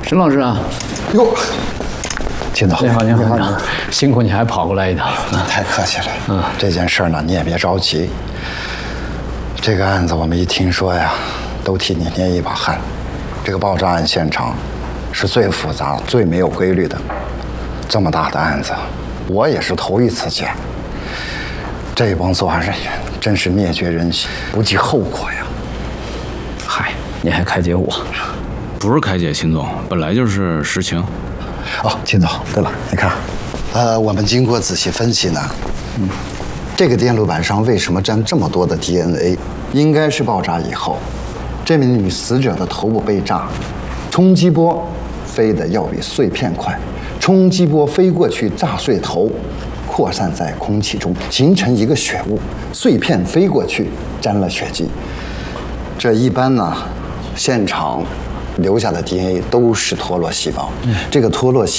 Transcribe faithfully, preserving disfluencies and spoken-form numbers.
沈老师啊， 哟，金总， 你好，你好， 你好， 你好，辛苦你还跑过来一趟。 太客气了。嗯，这件事呢，你也别着急。这个案子我们一听说呀，都替你捏一把汗。这个爆炸案现场是最复杂、最没有规律的，这么大的案子，我也是头一次见。这帮作案人员真是灭绝人性，不计后果呀！ 嗨，你还开解我？ 不是开解，秦总，本来就是实情。 哦，秦总，对了，你看，呃，我们经过仔细分析呢，嗯，这个电路板上为什么沾这么多的 D N A？ 应该是爆炸以后，这名女死者的头部被炸，冲击波飞得要比碎片快，冲击波飞过去炸碎头，扩散在空气中，形成一个血雾，碎片飞过去沾了血迹。这一般呢，现场留下的 D N A 都是脱落细胞，这个脱落细